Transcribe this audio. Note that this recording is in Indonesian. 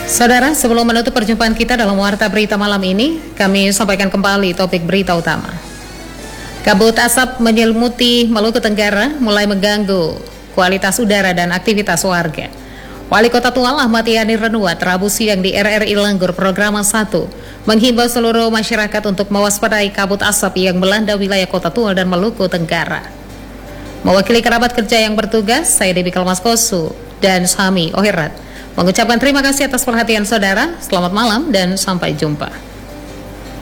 Saudara, sebelum menutup perjumpaan kita dalam Warta Berita malam ini, kami sampaikan kembali topik berita utama. Kabut asap menyelimuti Maluku Tenggara mulai mengganggu kualitas udara dan aktivitas warga. Wali Kota Tual Ahmad Yani Renuat Rabu siang di RRI Lenggur Programa 1 menghimbau seluruh masyarakat untuk mewaspadai kabut asap yang melanda wilayah Kota Tual dan Maluku Tenggara. Mewakili kerabat kerja yang bertugas, saya Dewi Kalmaskosu dan Sami Ohirat mengucapkan terima kasih atas perhatian saudara. Selamat malam dan sampai jumpa.